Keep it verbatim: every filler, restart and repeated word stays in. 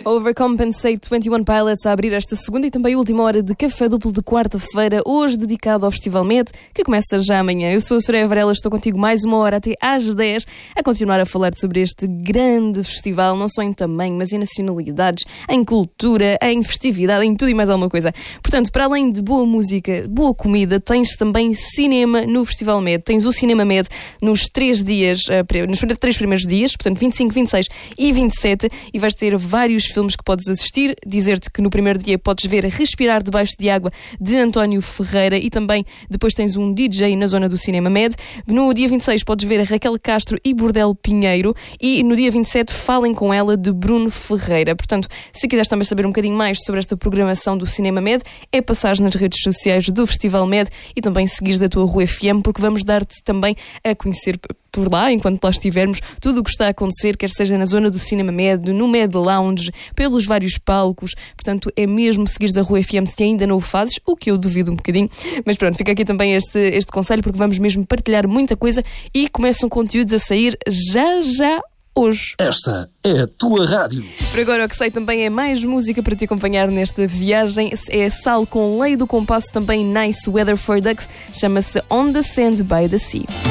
Overcompensate, Twenty One Pilots a abrir esta segunda e também última hora de Café Duplo de quarta-feira, hoje dedicado ao Festival Med, que começa já amanhã. Eu sou a Soraya Varela, estou contigo mais uma hora até às dez, a continuar a falar sobre este grande festival, não só em tamanho, mas em nacionalidades, em cultura, em festividade, em tudo e mais alguma coisa. Portanto, para além de boa música, boa comida, tens também cinema no Festival Med. Tens o Cinema Med nos três dias, nos três primeiros dias, portanto vinte e cinco, vinte e seis e vinte e sete, e vais ter vários filmes que podes assistir. Dizer-te que no primeiro dia podes ver Respirar Debaixo de Água, de António Ferreira, e também depois tens um D J na zona do Cinema Med. No dia vinte e seis podes ver Raquel Castro e Bordel Pinheiro, e no dia vinte e sete Falem com Ela, de Bruno Ferreira. Portanto, se quiseres também saber um bocadinho mais sobre esta programação do Cinema Med, é passar nas redes sociais do Festival Med e também seguires a tua Rua F M, porque vamos dar-te também a conhecer por lá, enquanto lá estivermos, tudo o que está a acontecer, quer seja na zona do Cinema Med, no Med Lounge, pelos vários palcos. Portanto, é mesmo seguires a Rua F M se ainda não o fazes, o que eu duvido um bocadinho. Mas pronto, fica aqui também este, este conselho, porque vamos mesmo partilhar muita coisa e começam conteúdos a sair já já hoje. Esta é a tua rádio. Por agora, o que sei também é mais música para te acompanhar nesta viagem. É Sal com Lei do Compasso, também Nice Weather for Ducks, chama-se On the Sand by the Sea.